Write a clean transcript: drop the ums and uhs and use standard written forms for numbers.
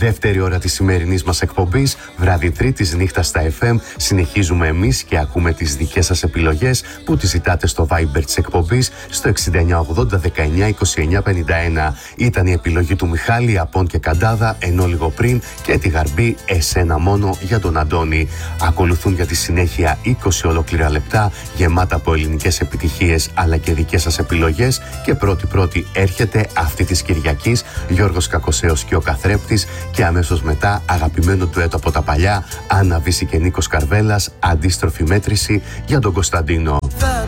Δεύτερη ώρα της σημερινής μας εκπομπής, βράδυ Τρίτης νύχτα στα FM. Συνεχίζουμε εμείς και ακούμε τις δικές σας επιλογές που τις ζητάτε στο Viber της εκπομπής στο 6980192951. Ήταν η επιλογή του Μιχάλη, Απών και Καντάδα, ενώ λίγο πριν και τη Γαρμπή «Εσένα μόνο» για τον Αντώνη. Ακολουθούν για τη συνέχεια 20 ολόκληρα λεπτά γεμάτα από ελληνικές επιτυχίες αλλά και δικές σας επιλογές και πρώτη έρχεται αυτή της Κυριακής Γιώργος Κακοσέος και ο Καθρέπτης και αμέσως μετά αγαπημένο ντουέτο από τα παλιά Άννα Βύση και Νίκος Καρβέλας, Αντίστροφη μέτρηση για τον Κωνσταντίνο.